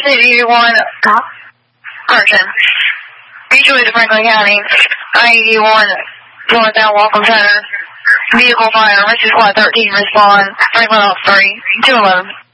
I-81 Correction. Mutually to Franklin County. I-81 North Al Welcome Center. Vehicle fire. Rescue Squad 13 respond. Franklin off 3. 211.